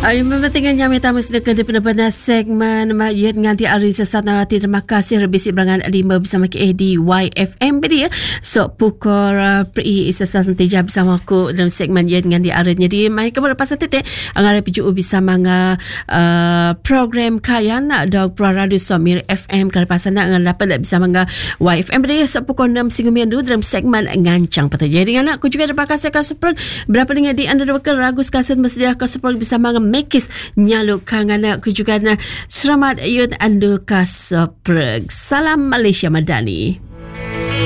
Yang pentingnya nyami tamu sedekah di benar-benar segmen Mayat nganti hari sesat narati. Terima kasih Rebisi Berangan 5 bersama KAD YFM dia. So pukul PRI sesat nanti jam bersama aku dalam segmen Mayat nganti hari. Jadi mai ke pasal titik angara PJU bisa manga program kayan dog pro radio Somir FM kalau pasal nak dapat tak bisa manga YFM dia. So pukul 6 hingga minggu dalam segmen ngancang patah. Jadi anak aku juga terima kasih kasih berapa dengan di anda dapatkan ragus kasih bersedia kasih bisa manga Mekis nyaluk kanganak ku juga na selamat yut andu kasopreg. Salam Malaysia Madani.